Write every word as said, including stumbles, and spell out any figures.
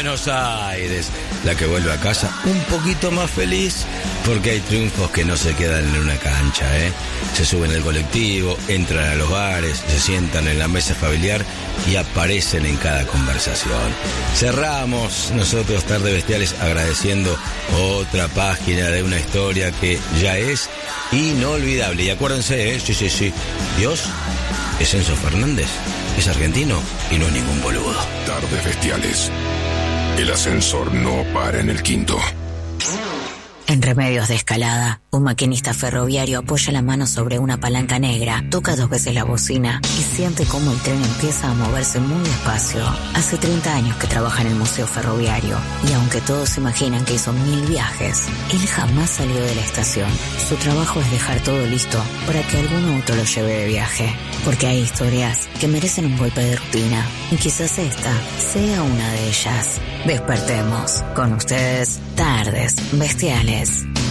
Buenos Aires, la que vuelve a casa un poquito más feliz porque hay triunfos que no se quedan en una cancha, ¿eh? Se suben al colectivo, entran a los bares, se sientan en la mesa familiar y aparecen en cada conversación. Cerramos nosotros Tardes Bestiales agradeciendo otra página de una historia que ya es inolvidable. Y acuérdense, ¿eh? Sí, sí, sí, Dios es Enzo Fernández, es argentino y no es ningún boludo. Tardes Bestiales. El ascensor no para en el quinto. En Remedios de Escalada, un maquinista ferroviario apoya la mano sobre una palanca negra, toca dos veces la bocina y siente cómo el tren empieza a moverse muy despacio. Hace treinta años que trabaja en el Museo Ferroviario y aunque todos imaginan que hizo mil viajes, él jamás salió de la estación. Su trabajo es dejar todo listo para que algún auto lo lleve de viaje. Porque hay historias que merecen un golpe de rutina y quizás esta sea una de ellas. Despertemos. Con ustedes, Tardes Bestiales.